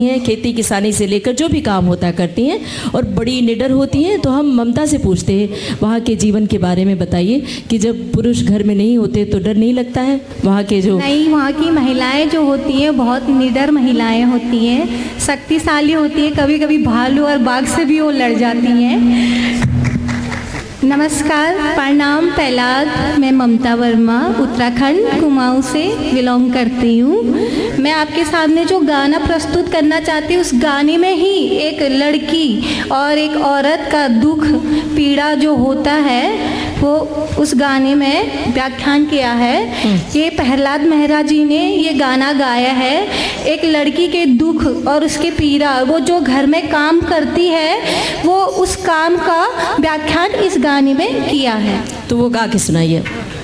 हैं, खेती किसानी से लेकर जो भी काम होता करती हैं और बड़ी निडर होती हैं। तो हम ममता से पूछते हैं वहाँ के जीवन के बारे में बताइए कि जब पुरुष घर में नहीं होते तो डर नहीं लगता है? वहाँ के जो नहीं, वहाँ की महिलाएं जो होती हैं बहुत निडर महिलाएं होती हैं, शक्तिशाली होती हैं, कभी कभी भालू और बाघ से भी वो लड़ जाती हैं। नमस्कार, प्रणाम प्रहलाद। मैं ममता वर्मा उत्तराखंड कुमाऊं से बिलोंग करती हूँ। मैं आपके सामने जो गाना प्रस्तुत करना चाहती हूँ, उस गाने में ही एक लड़की और एक औरत का दुख पीड़ा जो होता है वो उस गाने में व्याख्यान किया है। ये प्रहलाद मेहरा जी ने ये गाना गाया है। एक लड़की के दुख और उसके पीड़ा, वो जो घर में काम करती है, वो उस काम का व्याख्यान इस गाने में किया है। तो वो गा के सुनाइए।